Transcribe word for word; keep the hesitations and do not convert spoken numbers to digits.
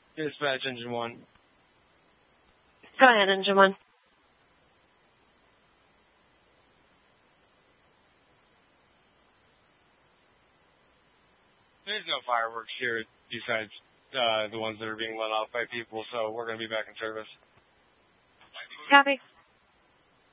Dispatch engine one. Go ahead, engine one. There's no fireworks here besides uh, the ones that are being let off by people, so we're going to be back in service. Copy.